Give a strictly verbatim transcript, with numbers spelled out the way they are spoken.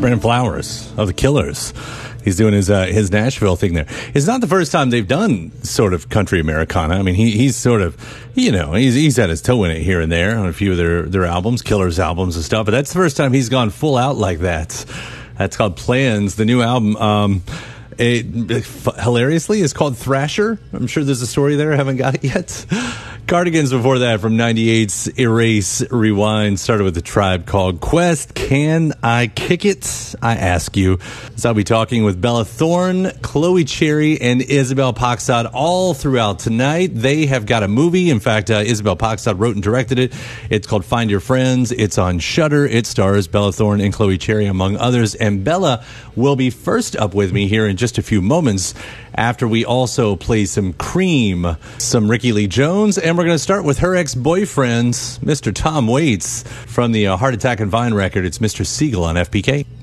Brandon Flowers of the Killers. He's doing his uh, his Nashville thing there. It's not the first time they've done sort of country Americana. I mean, he he's sort of, you know, he's he's had his toe in it here and there on a few of their, their albums, Killers albums and stuff. But that's the first time he's gone full out like that. That's called Plans, the new album. Um, it, it hilariously is called Thrasher. I'm sure there's a story there. I haven't got it yet. Cardigans before that from ninety-eight's Erase Rewind started with a Tribe Called Quest. Can I kick it? I ask you. So I'll be talking with Bella Thorne, Chloe Cherry, and Isabel Poxod all throughout tonight. They have got a movie. In fact, uh, Isabel Poxod wrote and directed it. It's called Find Your Friends. It's on Shudder. It stars Bella Thorne and Chloe Cherry, among others. And Bella will be first up with me here in just a few moments, after we also play some Cream, some Ricky Lee Jones, and we're going to start with her ex-boyfriend, Mister Tom Waits, from the uh, Heart Attack and Vine record. It's Mister Siegel on F P K.